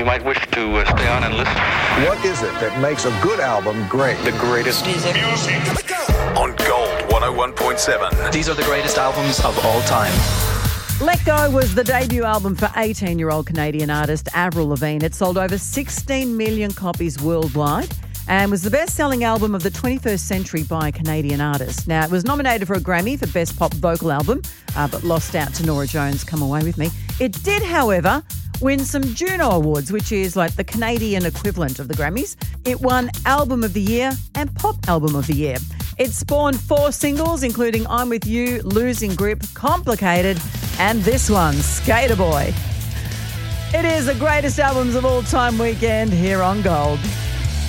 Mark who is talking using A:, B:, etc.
A: might wish to stay on and listen.
B: What is it that makes a good album great?
A: The greatest music.
C: On Gold 101.7.
D: These are the greatest albums of all time.
E: Let Go was the debut album for 18-year-old Canadian artist Avril Lavigne. It sold over 16 million copies worldwide and was the best-selling album of the 21st century by a Canadian artist. Now, it was nominated for a Grammy for Best Pop Vocal Album, but lost out to Norah Jones' Come Away With Me. It did, however, win some Juno Awards, which is like the Canadian equivalent of the Grammys. It won Album of the Year and Pop Album of the Year. It spawned 4 singles, including I'm With You, Losing Grip, Complicated, and this one, Skater Boy. It is the greatest albums of all time weekend here on Gold.